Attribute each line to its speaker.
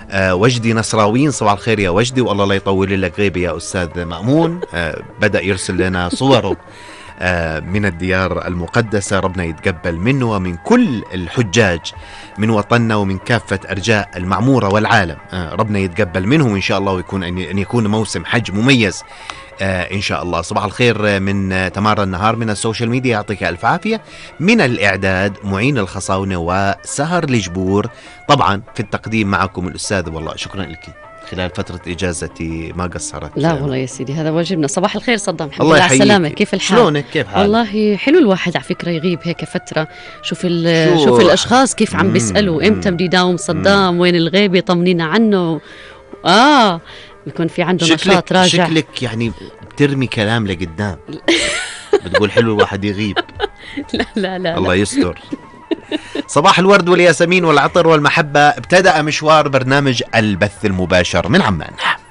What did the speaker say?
Speaker 1: وجدي نصراويين، صباح الخير يا وجدي، والله لا يطول لك غيبة يا أستاذ مأمون. بدأ يرسل لنا صوره من الديار المقدسة، ربنا يتقبل منه ومن كل الحجاج من وطننا ومن كافة أرجاء المعمورة والعالم. ربنا يتقبل منهم إن شاء الله، ويكون أن يكون موسم حج مميز إن شاء الله. صباح الخير من تمارا النهار من السوشيال ميديا، يعطيك ألف عافية. من الإعداد معين الخصاونة وسهر الجبور، طبعا في التقديم معكم الأستاذ، والله شكرا لك خلال فترة إجازتي ما قصرت.
Speaker 2: لا والله يا سيدي هذا واجبنا. صباح الخير صدام، الحمد
Speaker 1: الله
Speaker 2: لله على
Speaker 1: يحييك.
Speaker 2: السلامة، كيف الحال؟
Speaker 1: شلونك؟ كيف حالك؟
Speaker 2: والله حلو الواحد على فكرة يغيب هيك فترة، شوف الأشخاص كيف عم بيسألوا إمتى بدي داوم صدام، وين الغيبة، طمنينا عنه. بيكون في عنده نشاط راجع.
Speaker 1: شكلك يعني بترمي كلام لقدام بتقول حلو الواحد يغيب.
Speaker 2: لا
Speaker 1: الله يستر. صباح الورد والياسمين والعطر والمحبة. ابتدأ مشوار برنامج البث المباشر من عمان.